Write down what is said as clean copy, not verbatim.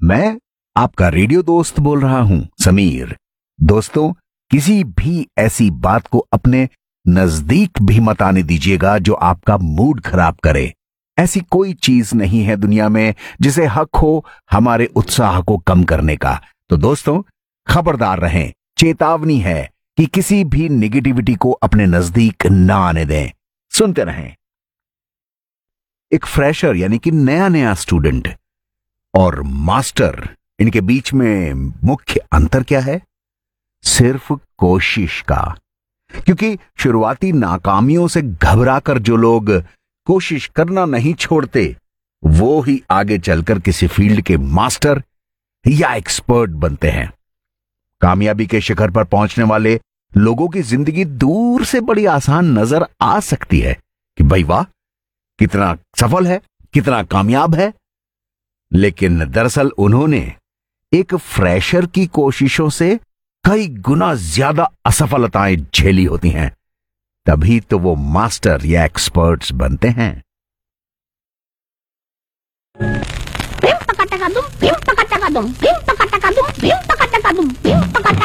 मैं आपका रेडियो दोस्त बोल रहा हूं, समीर। दोस्तों, किसी भी ऐसी बात को अपने नजदीक भी मत आने दीजिएगा जो आपका मूड खराब करे। ऐसी कोई चीज नहीं है दुनिया में जिसे हक हो हमारे उत्साह को कम करने का। तो दोस्तों, खबरदार रहें, चेतावनी है कि किसी भी निगेटिविटी को अपने नजदीक ना आने दें। सुनते रहें। एक फ्रेशर यानी कि नया नया स्टूडेंट और मास्टर, इनके बीच में मुख्य अंतर क्या है? सिर्फ कोशिश का। क्योंकि शुरुआती नाकामियों से घबराकर जो लोग कोशिश करना नहीं छोड़ते, वो ही आगे चलकर किसी फील्ड के मास्टर या एक्सपर्ट बनते हैं। कामयाबी के शिखर पर पहुंचने वाले लोगों की जिंदगी दूर से बड़ी आसान नजर आ सकती है कि भाई वाह, कितना सफल है, कितना कामयाब है। लेकिन दरअसल उन्होंने एक फ्रेशर की कोशिशों से कई गुना ज्यादा असफलताएं झेली होती हैं। तभी तो वो मास्टर या एक्सपर्ट्स बनते हैं। Pim pakataka dum, pim pakataka dum, pim pakataka dum, pim pakataka dum.